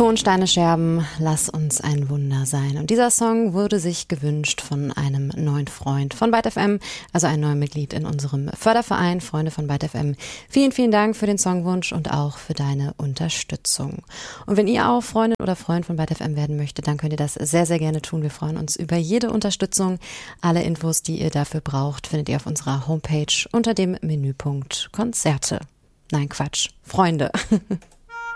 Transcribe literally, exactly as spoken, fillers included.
Tonsteine Scherben, lass uns ein Wunder sein. Und dieser Song wurde sich gewünscht von einem neuen Freund von Byte F M, also ein neues Mitglied in unserem Förderverein, Freunde von Byte F M. Vielen, vielen Dank für den Songwunsch und auch für deine Unterstützung. Und wenn ihr auch Freundin oder Freund von Byte F M werden möchtet, dann könnt ihr das sehr, sehr gerne tun. Wir freuen uns über jede Unterstützung. Alle Infos, die ihr dafür braucht, findet ihr auf unserer Homepage unter dem Menüpunkt Konzerte. Nein, Quatsch, Freunde.